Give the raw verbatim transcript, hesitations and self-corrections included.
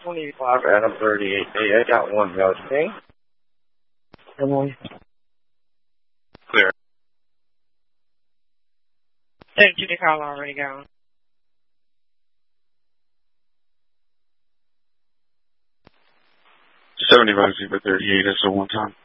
twenty-five, Adam thirty-eight. Hey, I got one, guys, okay? Emily? Clear. Did you call already gone? seventy-five, Zebra thirty-eight, that's the one time.